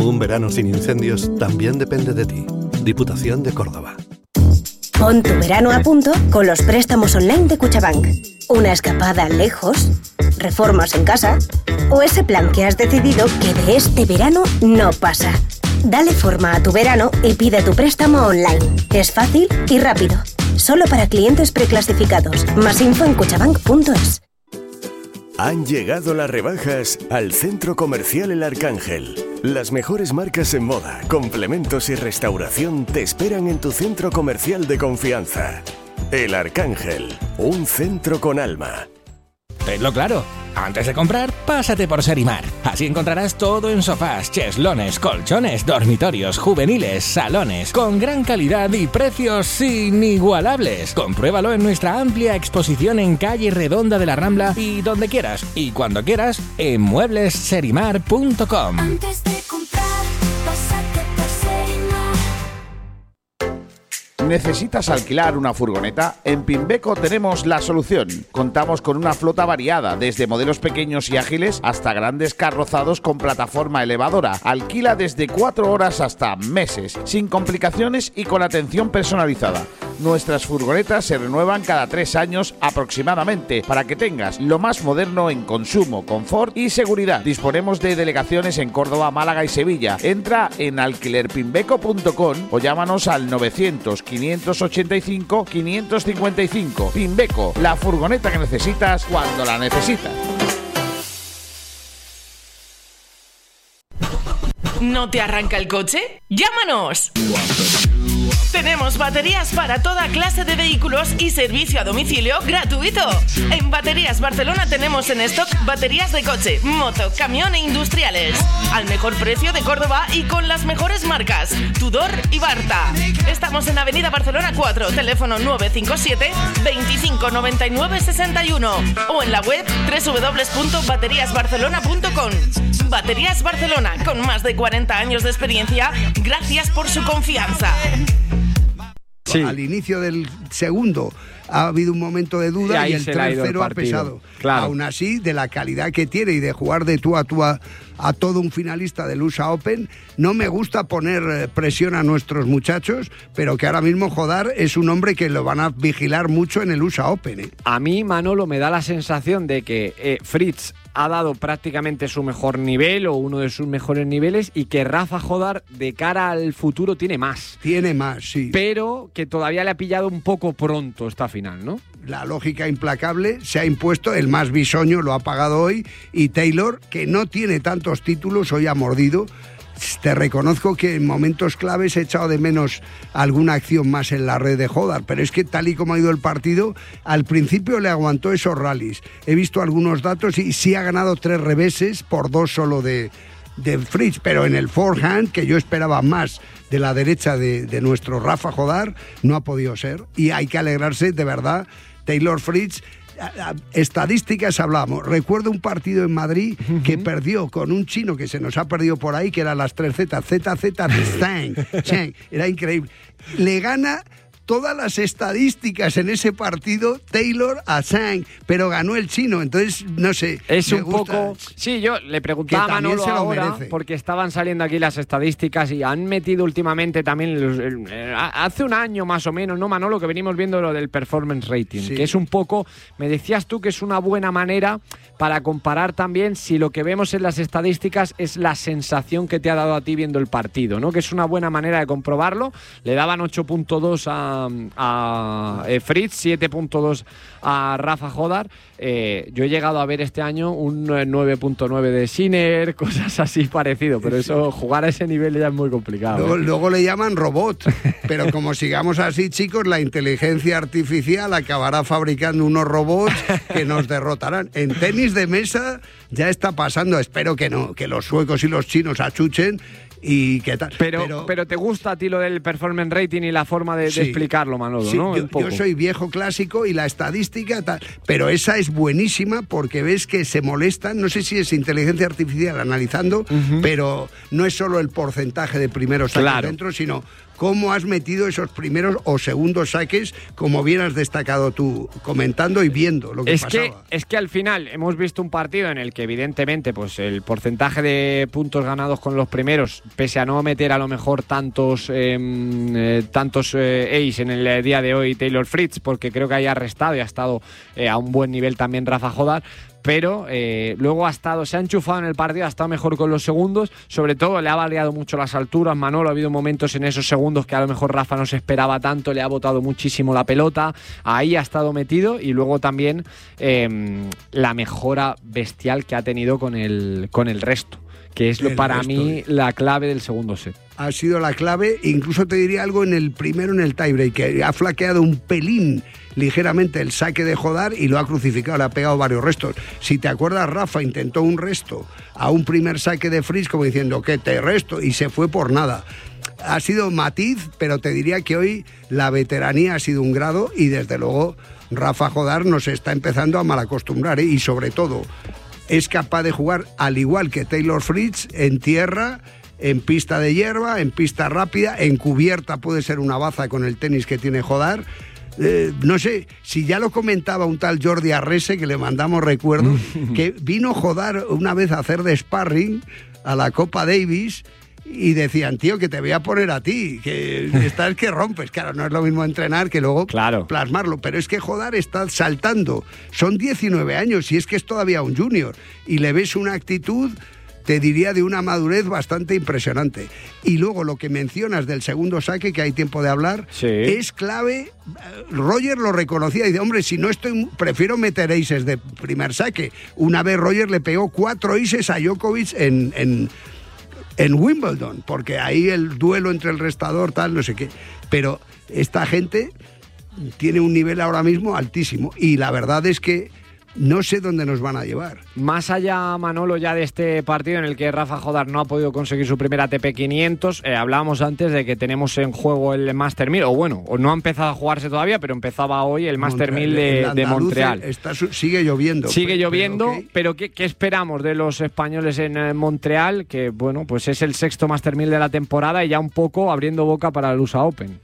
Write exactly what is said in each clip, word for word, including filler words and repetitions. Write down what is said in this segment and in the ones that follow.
Un verano sin incendios también depende de ti. Diputación de Córdoba. Pon tu verano a punto con los préstamos online de Cuchabank. Una escapada lejos, reformas en casa o ese plan que has decidido que de este verano no pasa. Dale forma a tu verano y pide tu préstamo online. Es fácil y rápido. Solo para clientes preclasificados. Más info en cuchabank punto es. Han llegado las rebajas al Centro Comercial El Arcángel. Las mejores marcas en moda, complementos y restauración te esperan en tu centro comercial de confianza. El Arcángel, un centro con alma. Tenlo claro, antes de comprar, pásate por Serimar. Así encontrarás todo en sofás, cheslones, colchones, dormitorios, juveniles, salones, con gran calidad y precios inigualables. Compruébalo en nuestra amplia exposición en calle Redonda de la Rambla y donde quieras, y cuando quieras, en muebles serimar punto com. Antes de comprar, pásate por Serimar. ¿Necesitas alquilar una furgoneta? En Pimbeco tenemos la solución. Contamos con una flota variada, desde modelos pequeños y ágiles hasta grandes carrozados con plataforma elevadora. Alquila desde cuatro horas hasta meses, sin complicaciones y con atención personalizada. Nuestras furgonetas se renuevan cada tres años aproximadamente, para que tengas lo más moderno en consumo, confort y seguridad. Disponemos de delegaciones en Córdoba, Málaga y Sevilla. Entra en alquiler pimbeco punto com o llámanos al novecientos, quinientos ochenta y cinco, quinientos cincuenta y cinco. Pimbeco, la furgoneta que necesitas cuando la necesitas. ¿No te arranca el coche? ¡Llámanos! Tenemos baterías para toda clase de vehículos y servicio a domicilio gratuito. En Baterías Barcelona tenemos en stock baterías de coche, moto, camión e industriales. Al mejor precio de Córdoba y con las mejores marcas, Tudor y Barta. Estamos en Avenida Barcelona cuatro, teléfono nueve cinco siete, veinticinco noventa y nueve sesenta y uno o en la web doble u doble u doble u punto baterías barcelona punto com. Baterías Barcelona, con más de cuarenta años de experiencia, gracias por su confianza. Sí. Al inicio del segundo ha habido un momento de duda y, y el tres cero ha pesado. Claro. Aún así, de la calidad que tiene y de jugar de tú a tú a, a todo un finalista del U S A Open, no me gusta poner presión a nuestros muchachos, pero que ahora mismo Jodar es un hombre que lo van a vigilar mucho en el U S A Open. ¿eh? A mí, Manolo, me da la sensación de que eh, Fritz ha dado prácticamente su mejor nivel o uno de sus mejores niveles y que Rafa Jodar de cara al futuro tiene más. Tiene más, sí. Pero que todavía le ha pillado un poco pronto esta final, ¿no? La lógica implacable se ha impuesto, el más bisoño lo ha pagado hoy y Taylor, que no tiene tantos títulos, hoy ha mordido. Te reconozco que en momentos claves he echado de menos alguna acción más en la red de Jodar, pero es que tal y como ha ido el partido, al principio le aguantó esos rallies. He visto algunos datos y sí ha ganado tres reveses por dos solo de, de Fritz, pero en el forehand, que yo esperaba más de la derecha de, de nuestro Rafa Jodar, no ha podido ser. Y hay que alegrarse, de verdad, Taylor Fritz. Estadísticas hablamos. Recuerdo un partido en Madrid uh-huh. que perdió con un chino que se nos ha perdido por ahí, que eran las tres Z, Z, Z, Zhang, Zhang. Era increíble. Le gana todas las estadísticas en ese partido Taylor a Zhang, pero ganó el chino, entonces no sé. Es un poco. Sí, yo le preguntaba a Manolo ahora, merece. Porque estaban saliendo aquí las estadísticas y han metido últimamente también, los, el, el, hace un año más o menos, ¿no, Manolo? Que venimos viendo lo del performance rating, sí. Que es un poco, me decías tú que es una buena manera para comparar también si lo que vemos en las estadísticas es la sensación que te ha dado a ti viendo el partido, ¿no? Que es una buena manera de comprobarlo. Le daban ocho punto dos a a eh, Fritz, siete punto dos a Rafa Jodar. Eh, yo he llegado a ver este año un nueve punto nueve de Sinner, cosas así parecido, pero eso, jugar a ese nivel ya es muy complicado. Luego, ¿eh? luego le llaman robot, pero como sigamos así, chicos, la inteligencia artificial acabará fabricando unos robots que nos derrotarán. En tenis de mesa ya está pasando, espero que no, que los suecos y los chinos achuchen. Y qué tal. Pero, pero, pero te gusta a ti lo del performance rating y la forma de, sí, de explicarlo, Manolo, sí, ¿no? Yo, yo soy viejo clásico y la estadística tal, pero esa es buenísima porque ves que se molestan, no sé si es inteligencia artificial analizando, uh-huh. pero no es solo el porcentaje de primeros años claro. dentro, sino cómo has metido esos primeros o segundos saques, como bien has destacado tú, comentando y viendo lo que es pasaba. Que, es que al final hemos visto un partido en el que evidentemente pues el porcentaje de puntos ganados con los primeros, pese a no meter a lo mejor tantos eh, eh, tantos eh, ace en el día de hoy Taylor Fritz, porque creo que haya restado y ha estado eh, a un buen nivel también Rafa Jodar, pero eh, luego ha estado, se ha enchufado en el partido, ha estado mejor con los segundos, sobre todo le ha variado mucho las alturas, Manolo, ha habido momentos en esos segundos que a lo mejor Rafa no se esperaba tanto, le ha botado muchísimo la pelota, ahí ha estado metido, y luego también eh, la mejora bestial que ha tenido con el, con el resto, que es lo, para resto, mí la clave del segundo set. Ha sido la clave, incluso te diría algo en el primero, en el tiebreak, que ha flaqueado un pelín ligeramente el saque de Jodar y lo ha crucificado, le ha pegado varios restos. Si te acuerdas, Rafa intentó un resto a un primer saque de Fritz como diciendo que te resto, y se fue por nada. Ha sido matiz, pero te diría que hoy la veteranía ha sido un grado, y desde luego Rafa Jodar nos está empezando a malacostumbrar, ¿eh? Y sobre todo es capaz de jugar al igual que Taylor Fritz en tierra, en pista de hierba, en pista rápida, en cubierta puede ser una baza con el tenis que tiene Jodar. Eh, no sé, si ya lo comentaba un tal Jordi Arrese, que le mandamos recuerdos, que vino Jodar una vez a hacer de sparring a la Copa Davis y decían, tío, que te voy a poner a ti, que estás que rompes. Claro, no es lo mismo entrenar que luego claro. plasmarlo, pero es que Jodar está saltando, son diecinueve años y es que es todavía un junior, y le ves una actitud, te diría, de una madurez bastante impresionante. Y luego lo que mencionas del segundo saque, que hay tiempo de hablar, sí. es clave. Roger lo reconocía y dice, hombre, si no estoy, prefiero meter aces de primer saque. Una vez Roger le pegó cuatro aces a Djokovic en, en, en Wimbledon, porque ahí el duelo entre el restador, tal, no sé qué. Pero esta gente tiene un nivel ahora mismo altísimo, y la verdad es que no sé dónde nos van a llevar. Más allá, Manolo, ya de este partido en el que Rafa Jodar no ha podido conseguir su primera A T P quinientos, eh, hablábamos antes de que tenemos en juego el Master mil, o bueno, o no ha empezado a jugarse todavía, pero empezaba hoy el Master mil de, de Montreal. Está, sigue lloviendo. Sigue pero, lloviendo, pero, okay. pero ¿qué, ¿qué esperamos de los españoles en eh, Montreal? Que, bueno, pues es el sexto Master mil de la temporada y ya un poco abriendo boca para el U S A Open.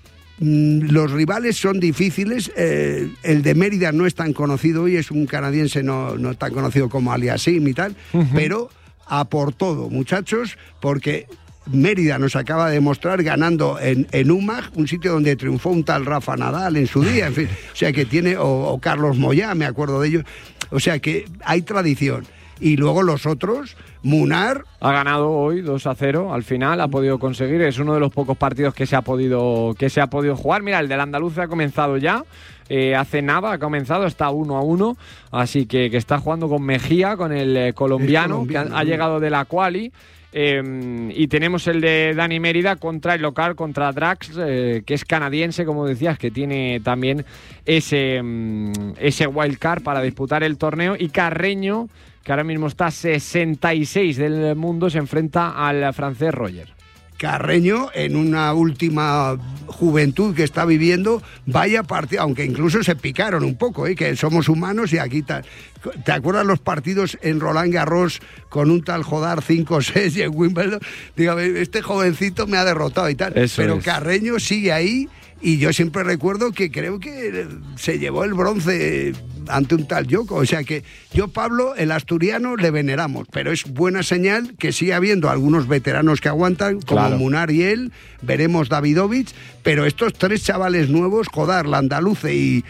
Los rivales son difíciles, eh, el de Mérida no es tan conocido hoy, es un canadiense no, no tan conocido como Aliasim y tal, uh-huh. pero a por todo, muchachos, porque Mérida nos acaba de demostrar ganando en, en U M A G, un sitio donde triunfó un tal Rafa Nadal en su día, en fin, o sea que tiene, o, o Carlos Moyá, me acuerdo de ellos, o sea que hay tradición. Y luego los otros, Munar ha ganado hoy dos a cero, al final ha podido conseguir, es uno de los pocos partidos que se ha podido que se ha podido jugar. Mira, el del andaluz ha comenzado ya, eh, hace nada ha comenzado, está uno a uno, así que, que está jugando con Mejía, con el eh, colombiano, colombiano, que ha, ha llegado de la quali. Eh, y tenemos el de Dani Mérida contra el local, contra Drax, eh, que es canadiense, como decías, que tiene también ese, mm, ese wildcard para disputar el torneo. Y Carreño, que ahora mismo está sesenta y seis del mundo, se enfrenta al francés Roger. Carreño, en una última juventud que está viviendo, vaya partido, aunque incluso se picaron un poco, ¿eh? Que somos humanos y aquí ta... ¿Te acuerdas los partidos en Roland Garros con un tal Jodar cinco seis y en Wimbledon? Digo, este jovencito me ha derrotado y tal. Eso Pero es. Carreño sigue ahí, y yo siempre recuerdo que creo que se llevó el bronce ante un tal Yoko. O sea que yo, Pablo, el asturiano, le veneramos, pero es buena señal que sigue habiendo algunos veteranos que aguantan, como claro. Munar y él, veremos Davidovich, pero estos tres chavales nuevos, Jodar, Landaluce y,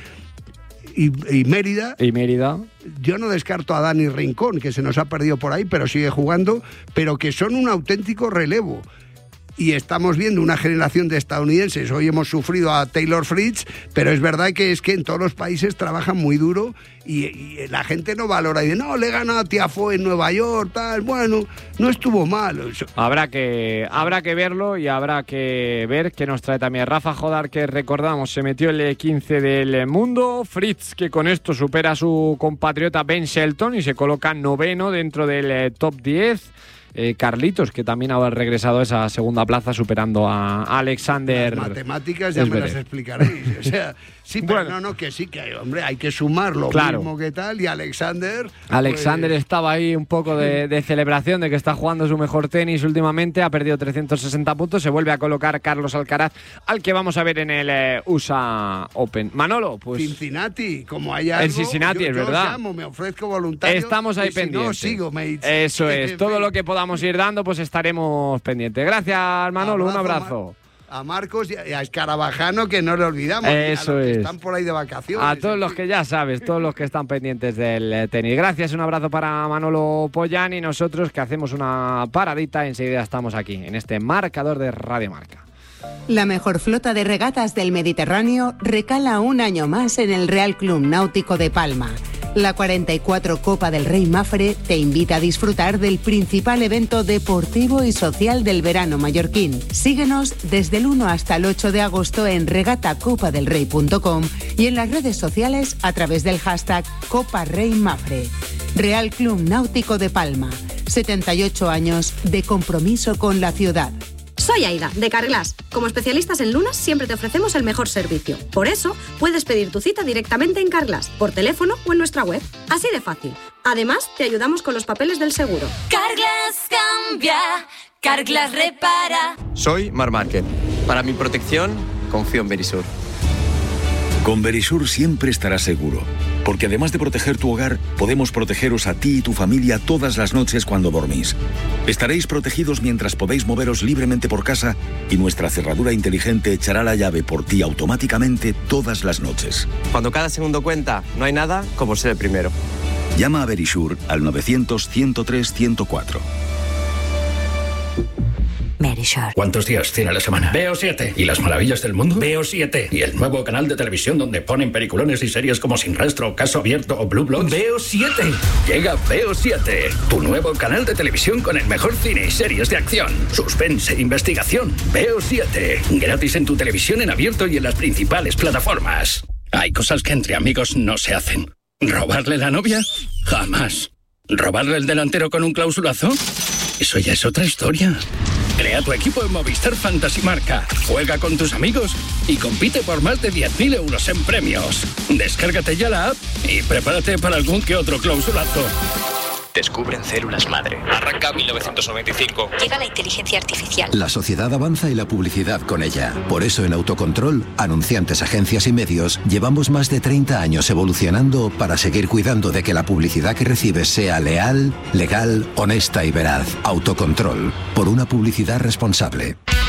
y, y Mérida... Y Mérida... Yo no descarto a Dani Rincón, que se nos ha perdido por ahí, pero sigue jugando, pero que son un auténtico relevo. Y estamos viendo una generación de estadounidenses. Hoy hemos sufrido a Taylor Fritz, pero es verdad que es que en todos los países trabajan muy duro y, y la gente no valora. Y dice, no, le ganó a Tiafoe en Nueva York, tal. Bueno, no estuvo mal. Habrá que, habrá que verlo y habrá que ver qué nos trae también Rafa Jodar, que recordamos, se metió el quince del mundo. Fritz, que con esto supera a su compatriota Ben Shelton y se coloca noveno dentro del top diez. Eh, Carlitos, que también ha regresado a esa segunda plaza superando a Alexander. Las matemáticas ya me las explicaréis. O sea, Sí, pero bueno. no, no, que sí, que hombre, hay que sumar lo claro. mismo que tal. Y Alexander... Alexander pues... estaba ahí un poco de, de celebración de que está jugando su mejor tenis últimamente, ha perdido trescientos sesenta puntos, se vuelve a colocar Carlos Alcaraz, al que vamos a ver en el eh, U S A Open. Manolo, pues... Cincinnati, como hay algo... En Cincinnati, yo, es yo verdad. Llamo, me ofrezco voluntario. Estamos ahí y pendientes. Si no, sigo, mates. Eso es, todo lo que podamos ir dando, pues estaremos pendientes. Gracias, Manolo, abrazo, un abrazo. A Marcos y a Escarabajano, que no le olvidamos. Eso a los es. Que están por ahí de vacaciones. A todos los que ya sabes, todos los que están pendientes del tenis. Gracias, un abrazo para Manolo Pollán y nosotros que hacemos una paradita. Enseguida estamos aquí, en este marcador de Radio Marca. La mejor flota de regatas del Mediterráneo recala un año más en el Real Club Náutico de Palma. La cuarenta y cuatro Copa del Rey Mafre te invita a disfrutar del principal evento deportivo y social del verano mallorquín. Síguenos desde el uno hasta el ocho de agosto en regata copa del rey punto com y en las redes sociales a través del hashtag Copa Rey Mafre. Real Club Náutico de Palma, setenta y ocho años de compromiso con la ciudad. Soy Aida, de Carglass. Como especialistas en lunas, siempre te ofrecemos el mejor servicio. Por eso, puedes pedir tu cita directamente en Carglass, por teléfono o en nuestra web. Así de fácil. Además, te ayudamos con los papeles del seguro. Carglass cambia, Carglass repara. Soy Mar Márquez. Para mi protección, confío en Verisur. Con Verisur siempre estarás seguro, porque además de proteger tu hogar, podemos protegeros a ti y tu familia todas las noches cuando dormís. Estaréis protegidos mientras podéis moveros libremente por casa y nuestra cerradura inteligente echará la llave por ti automáticamente todas las noches. Cuando cada segundo cuenta, no hay nada como ser el primero. Llama a Verisur al novecientos, ciento tres, ciento cuatro. Verisur. ¿Cuántos días tiene la semana? Veo siete. ¿Y las maravillas del mundo? Veo siete. ¿Y el nuevo canal de televisión donde ponen peliculones y series como Sin Rastro, Caso Abierto o Blue Bloods? Veo siete. Llega Veo siete, tu nuevo canal de televisión con el mejor cine y series de acción, suspense e investigación. Veo siete. Gratis en tu televisión en abierto y en las principales plataformas. Hay cosas que entre amigos no se hacen. ¿Robarle la novia? Jamás. ¿Robarle el delantero con un clausulazo? Eso ya es otra historia. Crea tu equipo en Movistar Fantasy Marca. Juega con tus amigos y compite por más de diez mil euros en premios. Descárgate ya la app y prepárate para algún que otro clausulazo. Descubren células madre. Arranca mil novecientos noventa y cinco. Llega la inteligencia artificial. La sociedad avanza y la publicidad con ella. Por eso en Autocontrol, anunciantes, agencias y medios, llevamos más de treinta años evolucionando para seguir cuidando de que la publicidad que recibes sea leal, legal, honesta y veraz. Autocontrol. Por una publicidad responsable.